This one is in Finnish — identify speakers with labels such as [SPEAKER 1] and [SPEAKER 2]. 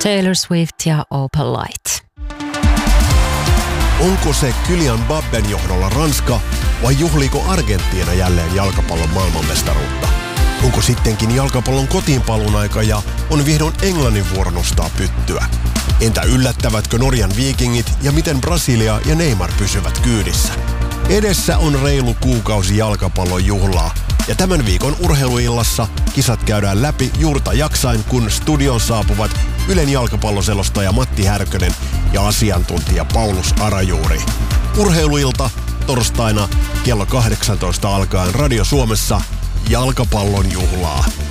[SPEAKER 1] Taylor Swift ja Opal Light.
[SPEAKER 2] Onko se Kylian Mbappen johdolla Ranska vai juhliiko Argentiina jälleen jalkapallon maailmanmestaruutta? Onko sittenkin jalkapallon kotiinpaluun aika ja on vihdoin Englannin vuoro nostaa pyttyä? Entä yllättävätkö Norjan Vikingit ja miten Brasilia ja Neymar pysyvät kyydissä? Edessä on reilu kuukausi jalkapallon juhlaa ja tämän viikon urheiluillassa kisat käydään läpi juurta jaksain, kun studion saapuvat Ylen jalkapalloselostaja Matti Härkönen ja asiantuntija Paulus Arajuuri. Urheiluilta torstaina kello 18 alkaen Radio Suomessa jalkapallon juhlaa.